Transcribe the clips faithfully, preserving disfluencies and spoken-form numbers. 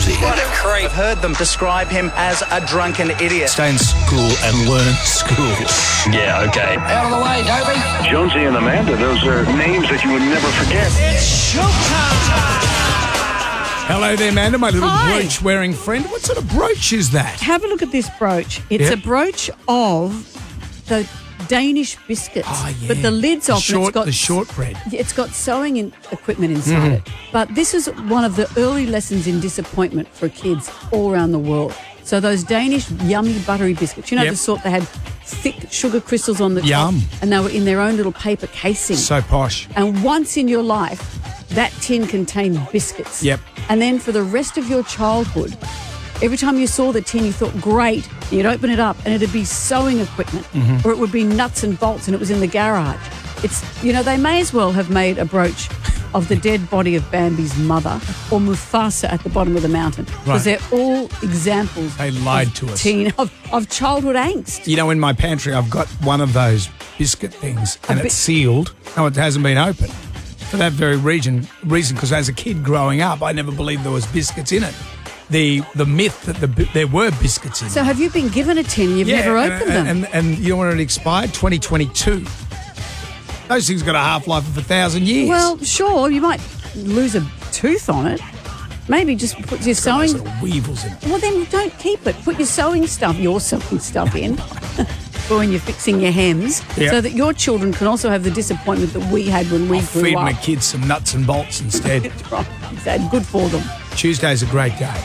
Jonesy. What a creep. I've heard them describe him as a drunken idiot. Stay in school and learn school. Yeah, okay. Out of the way, Dopey. Jonesy and Amanda, those are names that you would never forget. It's showtime. Hello there, Amanda, my little Hi. brooch-wearing friend. What sort of brooch is that? Have a look at this brooch. It's Yeah. a brooch of the Danish biscuits, Oh, yeah. but the lid's The off. and short- it's got the shortbread. It's got sewing in, equipment inside Mm-hmm. it. But this is one of the early lessons in disappointment for kids all around the world. So those Danish yummy buttery biscuits, you know, Yep. the sort that had thick sugar crystals on the Yum. top, and they were in their own little paper casing. So posh. And once in your life, that tin contained biscuits. Yep. And then for the rest of your childhood, every time you saw the tin, you thought, great. You'd open it up and it'd be sewing equipment, Mm-hmm. or it would be nuts and bolts and it was in the garage. It's, you know, they may as well have made a brooch of the dead body of Bambi's mother or Mufasa at the bottom of the mountain, because Right. they're all examples They lied of to us. teen, of, of childhood angst. You know, in my pantry, I've got one of those biscuit things, and A bi- it's sealed. No, it hasn't been opened. For that very reason, reason, because as a kid growing up, I never believed there was biscuits in it. The the myth that the, bi- there were biscuits in it. So have you been given a tin and you've never and, opened them? And, and, and you know when it expired? twenty twenty-two. Those things got a half-life of a thousand years. Well, sure, you might lose a tooth on it. Maybe just put your Got sewing... those little weevils in it. Well, then don't keep it. Put your sewing stuff, your sewing stuff in for when you're fixing your hems, Yep. so that your children can also have the disappointment that we had when we I'll grew feed up. my kids some nuts and bolts instead. Right, exactly. Good for them. Tuesday's a great day.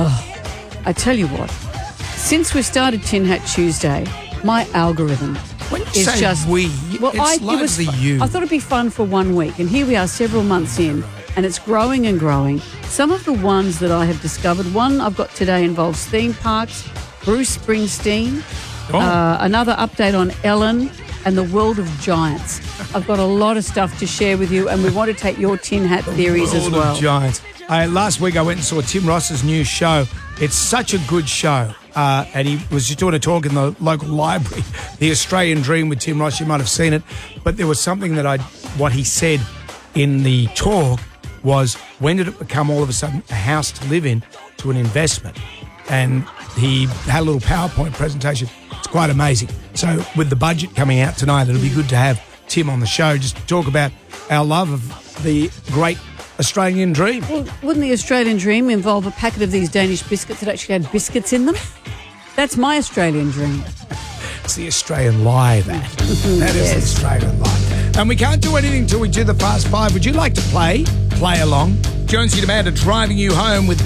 I tell you what, since we started Tin Hat Tuesday, my algorithm When you is say just we, well, it's I, it was largely fu- you. I thought it'd be fun for one week, and here we are, several months in, and it's growing and growing. Some of the ones that I have discovered, one I've got today involves theme parks, Bruce Springsteen, Oh. uh, another update on Ellen, and the world of giants. I've got a lot of stuff to share with you, and we want to take your tin hat theories as World well. of Giants. Uh, last week I went and saw Tim Ross's new show. It's such a good show. Uh, and he was just doing a talk in the local library, The Australian Dream with Tim Ross. You might have seen it. But there was something that I, what he said in the talk was, when did it become all of a sudden a house to live in to an investment? And he had a little PowerPoint presentation. It's quite amazing. So with the budget coming out tonight, it'll be good to have Tim on the show just to talk about our love of the great Australian dream. Well, wouldn't the Australian dream involve a packet of these Danish biscuits that actually had biscuits in them? That's my Australian dream. It's the Australian lie, that. That is the Yes. Australian lie. And we can't do anything till we do the Fast Five. Would you like to play? Play along. Jonesy and Amanda driving you home with